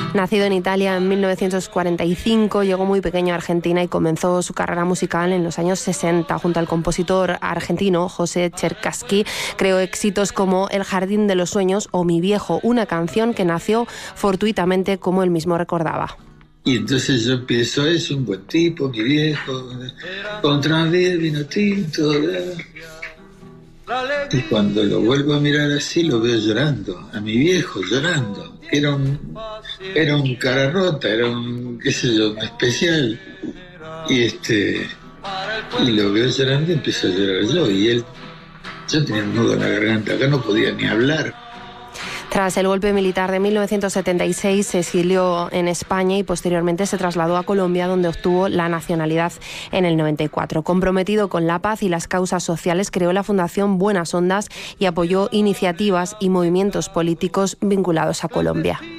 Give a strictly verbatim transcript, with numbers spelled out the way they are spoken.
Nacido en Italia en mil novecientos cuarenta y cinco, llegó muy pequeño a Argentina y comenzó su carrera musical en los años sesenta. Junto al compositor argentino José Cherkassky creó éxitos como El jardín de los sueños o Mi viejo, una canción que nació fortuitamente, como él mismo recordaba. Y entonces yo empiezo, es un buen tipo, mi viejo, contra diez vino tinto. Y cuando lo vuelvo a mirar así, lo veo llorando, a mi viejo llorando. Era un, era un cara rota, era un, qué sé yo, un especial. Y este y lo veo llorando y empiezo a llorar yo. Y él, yo tenía un nudo en la garganta, acá no podía ni hablar. Tras el golpe militar de mil novecientos setenta y seis se exilió en España y posteriormente se trasladó a Colombia, donde obtuvo la nacionalidad en el noventa y cuatro. Comprometido con la paz y las causas sociales, creó la Fundación Buenas Ondas y apoyó iniciativas y movimientos políticos vinculados a Colombia.